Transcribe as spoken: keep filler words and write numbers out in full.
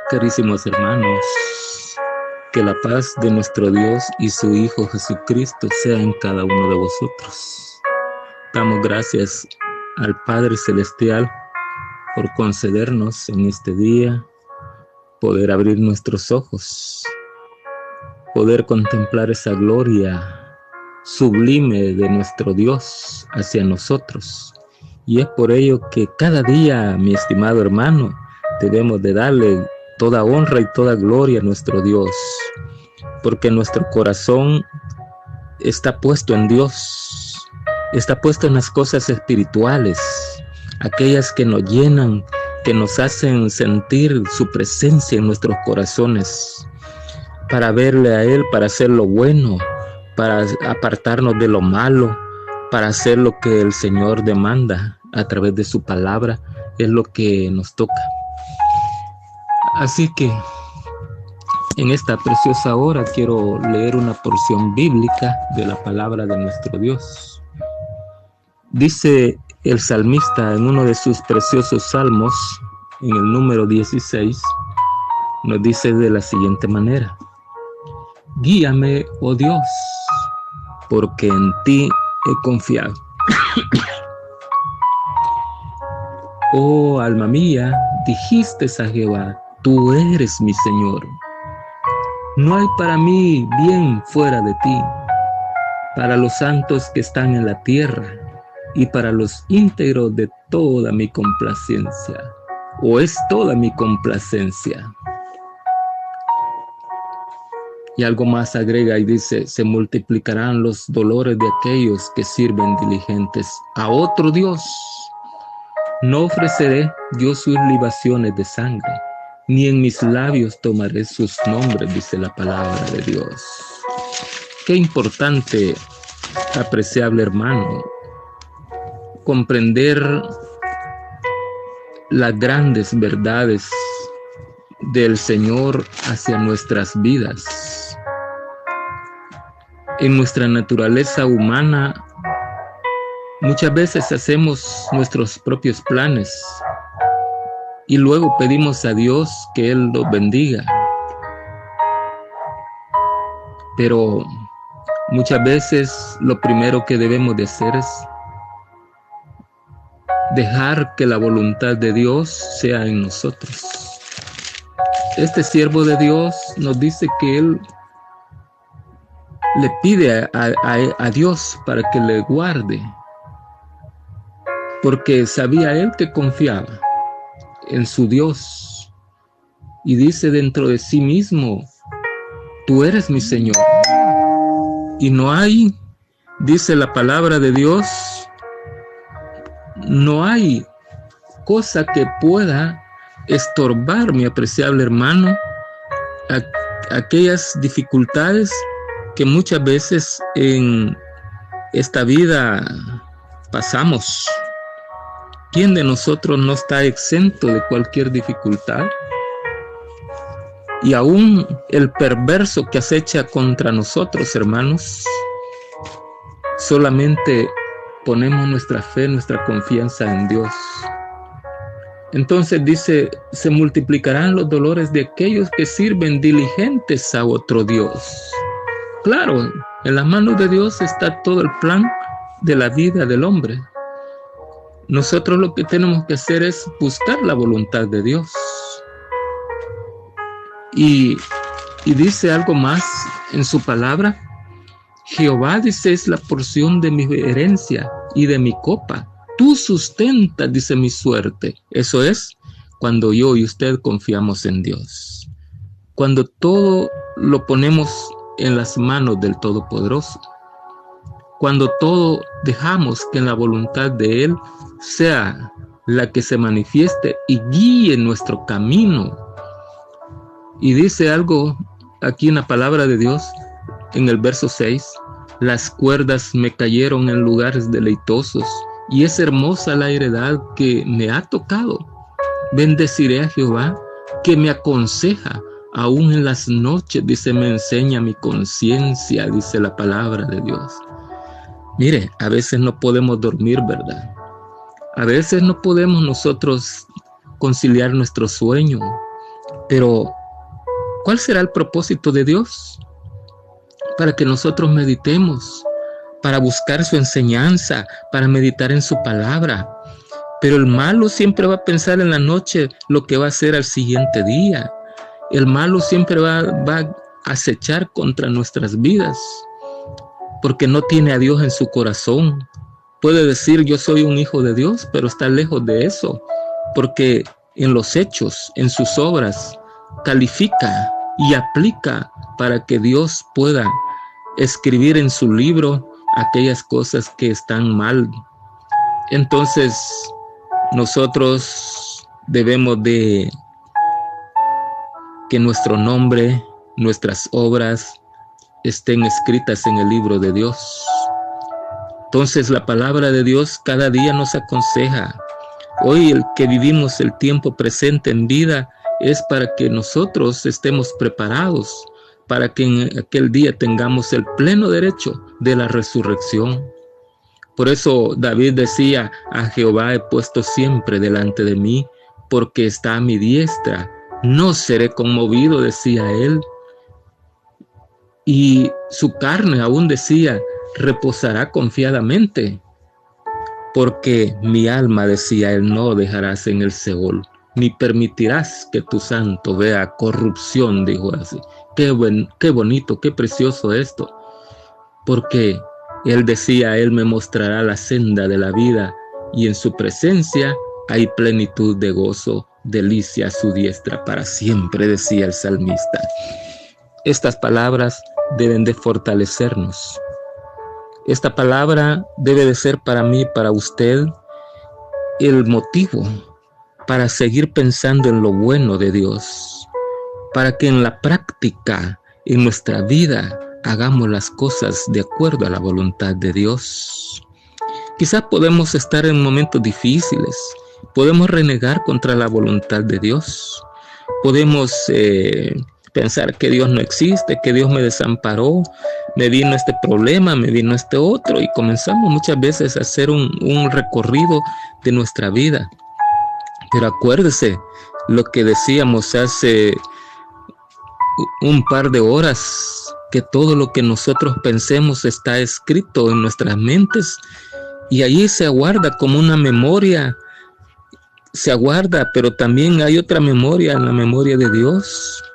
Carísimos hermanos, que la paz de nuestro Dios y su Hijo Jesucristo sea en cada uno de vosotros. Damos gracias al Padre Celestial por concedernos en este día poder abrir nuestros ojos, poder contemplar esa gloria sublime de nuestro Dios hacia nosotros. Y es por ello que cada día, mi estimado hermano, debemos de darle toda honra y toda gloria a nuestro Dios, porque nuestro corazón está puesto en Dios, está puesto en las cosas espirituales, aquellas que nos llenan, que nos hacen sentir su presencia en nuestros corazones, para verle a Él, para hacer lo bueno, para apartarnos de lo malo, para hacer lo que el Señor demanda a través de su palabra. Es lo que nos toca. Así que en esta preciosa hora quiero leer una porción bíblica de la palabra de nuestro Dios. Dice el salmista en uno de sus preciosos salmos, en el número dieciséis, nos dice de la siguiente manera: guíame, oh Dios, porque en ti he confiado. Oh alma mía, dijiste a Jehová, tú eres mi Señor. No hay para mí bien fuera de ti, para los santos que están en la tierra y para los íntegros de toda mi complacencia, o es toda mi complacencia. Y algo más agrega y dice: se multiplicarán los dolores de aquellos que sirven diligentes a otro Dios. No ofreceré yo sus libaciones de sangre, ni en mis labios tomaré sus nombres, dice la palabra de Dios. Qué importante, apreciable hermano, comprender las grandes verdades del Señor hacia nuestras vidas. En nuestra naturaleza humana, muchas veces hacemos nuestros propios planes y luego pedimos a Dios que Él los bendiga. Pero muchas veces lo primero que debemos de hacer es dejar que la voluntad de Dios sea en nosotros. Este siervo de Dios nos dice que él le pide a, a, a Dios para que le guarde, porque sabía él que confiaba en su Dios, y dice dentro de sí mismo: tú eres mi Señor. Y no hay, dice la palabra de Dios, no hay cosa que pueda estorbar, mi apreciable hermano, a, aquellas dificultades que muchas veces en esta vida pasamos. ¿Quién de nosotros no está exento de cualquier dificultad? Y aún el perverso que acecha contra nosotros, hermanos, solamente ponemos nuestra fe, nuestra confianza en Dios. Entonces dice: se multiplicarán los dolores de aquellos que sirven diligentes a otro Dios. Claro, en las manos de Dios está todo el plan de la vida del hombre. Nosotros lo que tenemos que hacer es buscar la voluntad de Dios. Y, y dice algo más en su palabra: Jehová, dice, es la porción de mi herencia y de mi copa. Tú sustentas, dice, mi suerte. Eso es cuando yo y usted confiamos en Dios. Cuando todo lo ponemos en las manos del Todopoderoso. Cuando todo dejamos que en la voluntad de Él sea la que se manifieste y guíe nuestro camino. Y dice algo aquí en la palabra de Dios, en el verso seis: las cuerdas me cayeron en lugares deleitosos, y es hermosa la heredad que me ha tocado. Bendeciré a Jehová, que me aconseja, aún en las noches, dice, me enseña mi conciencia, dice la palabra de Dios. Mire, a veces no podemos dormir, ¿verdad? A veces no podemos nosotros conciliar nuestro sueño, Pero, ¿cuál será el propósito de Dios? Para que nosotros meditemos, para buscar su enseñanza, para meditar en su palabra. Pero el malo siempre va a pensar en la noche lo que va a hacer al siguiente día. El malo siempre va, va a acechar contra nuestras vidas, porque no tiene a Dios en su corazón. Puede decir yo soy un hijo de Dios, pero está lejos de eso, porque en los hechos, en sus obras, califica y aplica para que Dios pueda escribir en su libro aquellas cosas que están mal. Entonces, nosotros debemos de que nuestro nombre, nuestras obras estén escritas en el libro de Dios. Entonces la palabra de Dios cada día nos aconseja. Hoy el que vivimos el tiempo presente en vida es para que nosotros estemos preparados, para que en aquel día tengamos el pleno derecho de la resurrección. Por eso David decía, a Jehová he puesto siempre delante de mí, porque está a mi diestra. No seré conmovido, decía él. Y su carne aún decía, reposará confiadamente. Porque mi alma, decía él, no dejarás en el Seol, ni permitirás que tu santo vea corrupción, dijo así. Qué, buen, qué bonito, qué precioso esto. Porque él decía, él me mostrará la senda de la vida, y en su presencia hay plenitud de gozo, delicia a su diestra para siempre, decía el salmista. Estas palabras deben de fortalecernos. Esta palabra debe de ser para mí, para usted, el motivo para seguir pensando en lo bueno de Dios, para que en la práctica, en nuestra vida, hagamos las cosas de acuerdo a la voluntad de Dios. Quizás podemos estar en momentos difíciles, podemos renegar contra la voluntad de Dios, podemos eh, pensar que Dios no existe, que Dios me desamparó, me vino este problema, me vino este otro, y comenzamos muchas veces a hacer un, un recorrido de nuestra vida. Pero acuérdese lo que decíamos hace un par de horas, que todo lo que nosotros pensemos está escrito en nuestras mentes, y allí se aguarda como una memoria, se aguarda, pero también hay otra memoria, en la memoria de Dios.